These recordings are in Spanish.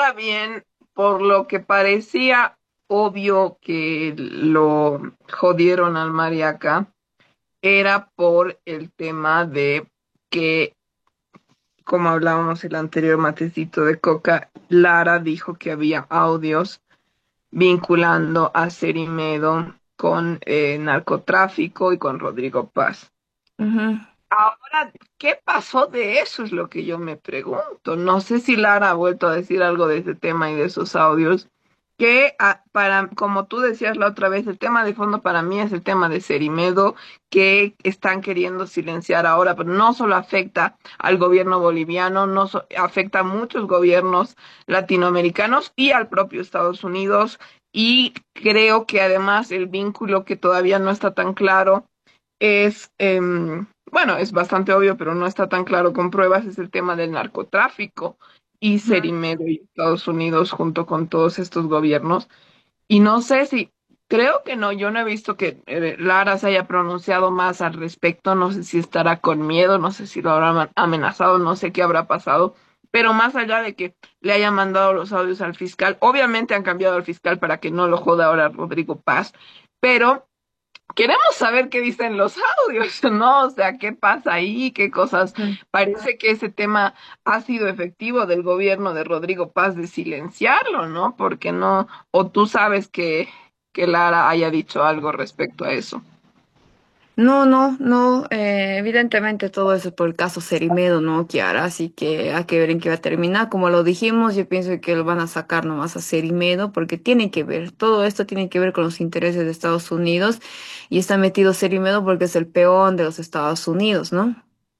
Ahora bien, por lo que parecía obvio que lo jodieron al Mariaca, era por el tema de que, como hablábamos el anterior matecito de Coca, Lara dijo que había audios vinculando a Cerimedo con narcotráfico y con Rodrigo Paz. Ujú. Ahora, ¿qué pasó de eso? Es lo que yo me pregunto. No sé si Lara ha vuelto a decir algo de ese tema y de esos audios, que para, como tú decías la otra vez, el tema de fondo para mí es el tema de Cerimedo, que están queriendo silenciar ahora, pero no solo afecta al gobierno boliviano, no afecta a muchos gobiernos latinoamericanos y al propio Estados Unidos. Y creo que además el vínculo que todavía no está tan claro es, bueno, es bastante obvio, pero no está tan claro con pruebas, es el tema del narcotráfico y Cerimedo y Estados Unidos junto con todos estos gobiernos. Y no sé si, creo que no, yo no he visto que Lara se haya pronunciado más al respecto, no sé si estará con miedo, no sé si lo habrá amenazado, no sé qué habrá pasado. Pero más allá de que le hayan mandado los audios al fiscal, obviamente han cambiado al fiscal para que no lo joda ahora Rodrigo Paz, pero queremos saber qué dicen los audios, ¿no? O sea, qué pasa ahí, qué cosas. Ujú. Parece que ese tema ha sido efectivo del gobierno de Rodrigo Paz de silenciarlo, ¿no? Porque no, o tú sabes que Lara haya dicho algo respecto a eso. No, no, no, evidentemente todo eso es por el caso Cerimedo, ¿no, Kiara? Así que hay que ver en qué va a terminar. Como lo dijimos, yo pienso que lo van a sacar nomás a Cerimedo porque tiene que ver, todo esto tiene que ver con los intereses de Estados Unidos y está metido Cerimedo porque es el peón de los Estados Unidos, ¿no?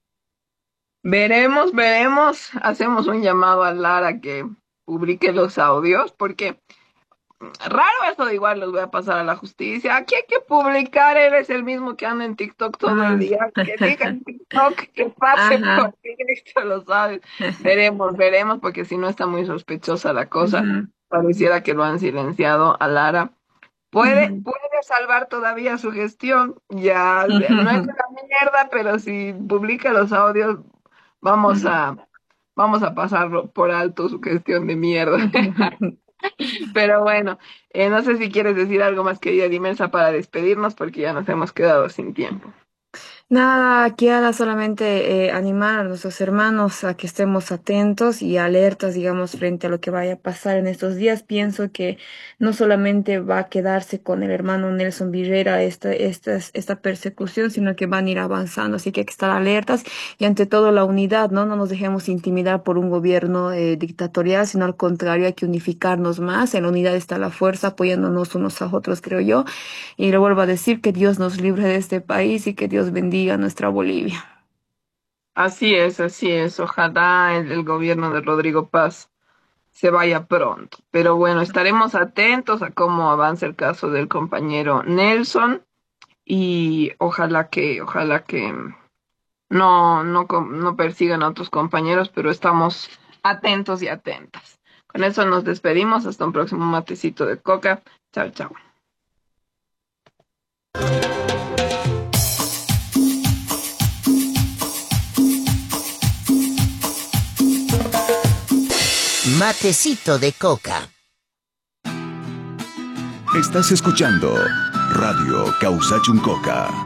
Veremos, veremos. Hacemos un llamado a Lara que publique los audios, porque raro eso de igual los voy a pasar a la justicia. Aquí hay que publicar, él es el mismo que anda en TikTok todo el Ah. día. Que diga en TikTok que pase Ajá. por directo, lo sabes. Veremos, veremos, porque si no está muy sospechosa la cosa. Ujú, Pareciera que lo han silenciado a Lara. ujú. Puede salvar todavía su gestión. Ya no es una mierda, pero si publica los audios, vamos Ujú, a, vamos a pasarlo por alto su gestión de mierda. ujú. Pero bueno, no sé si quieres decir algo más, querida Dimensa, para despedirnos, porque ya nos hemos quedado sin tiempo. Nada, Kiara, solamente animar a nuestros hermanos a que estemos atentos y alertas, digamos, frente a lo que vaya a pasar en estos días. Pienso que no solamente va a quedarse con el hermano Nelson Virrera esta persecución, sino que van a ir avanzando. Así que hay que estar alertas y ante todo la unidad, ¿no? No nos dejemos intimidar por un gobierno dictatorial, sino al contrario, hay que unificarnos más. En la unidad está la fuerza, apoyándonos unos a otros, creo yo. Y le vuelvo a decir que Dios nos libre de este país y que Dios bendiga nuestra Bolivia. Así es, así es. Ojalá el gobierno de Rodrigo Paz se vaya pronto. Pero bueno, estaremos atentos a cómo avanza el caso del compañero Nelson y ojalá que no persigan a otros compañeros, pero estamos atentos y atentas. Con eso nos despedimos. Hasta un próximo matecito de coca. Chao, chao. Matecito de coca. Estás escuchando Radio Causachuncoca.